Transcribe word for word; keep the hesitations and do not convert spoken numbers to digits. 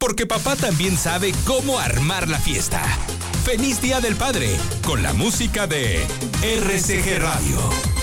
porque papá también sabe cómo armar la fiesta. ¡Feliz Día del Padre! Con la música de R C G Radio.